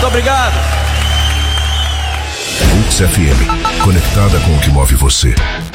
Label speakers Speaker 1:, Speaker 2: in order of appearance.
Speaker 1: obrigado.
Speaker 2: UX FM, conectada com o que move você.